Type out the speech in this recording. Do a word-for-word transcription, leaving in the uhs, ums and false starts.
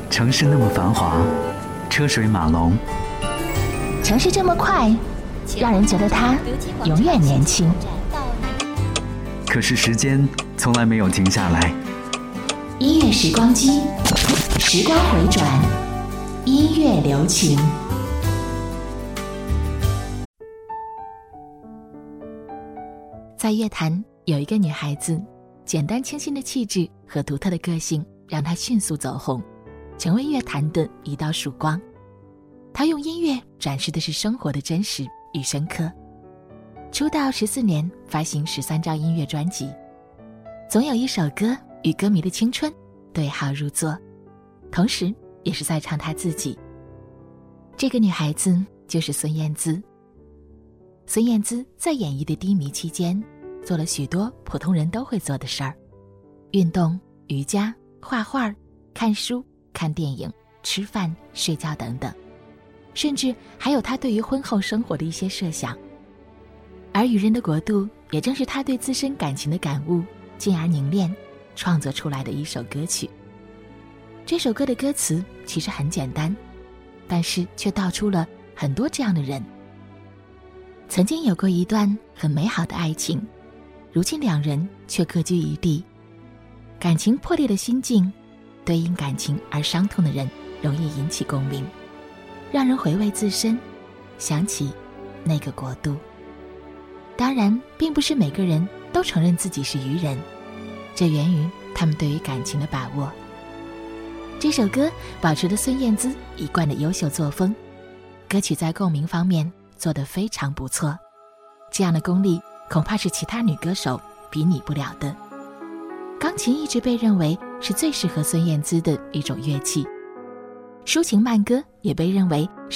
城市那么繁华，车水马龙， 城市这么快，让人觉得它永远年轻。 可是时间从来没有停下来。 音乐时光机，时光回转，音乐留情。在乐坛有一个女孩子，简单清新的气质和独特的个性让她迅速走红，成为乐坛的一道曙光。她用音乐展示的是生活的真实与深刻。出道十四年，发行十三张音乐专辑，总有一首歌与歌迷的青春对号入座，同时也是在唱她自己。这个女孩子就是孙燕姿。孙燕姿在演艺的低迷期间，做了许多普通人都会做的事儿：运动、瑜伽、画画、看书、看电影、吃饭、睡觉等等，甚至还有她对于婚后生活的一些设想。而《与人的国度》也正是她对自身感情的感悟，进而凝练创作出来的一首歌曲。这首歌的歌词其实很简单，但是却道出了很多这样的人。曾经有过一段很美好的爱情，如今两人却各居一地，感情破裂的心境，对因感情而伤痛的人容易引起共鸣，让人回味自身，想起那个国度。当然并不是每个人都承认自己是愚人，这源于他们对于感情的把握。这首歌保持了孙燕姿一贯的优秀作风，歌曲在共鸣方面做得非常不错，这样的功力恐怕是其他女歌手比拟不了的。钢琴一直被认为是最适合孙燕姿的一种乐器，抒情慢歌也被认为是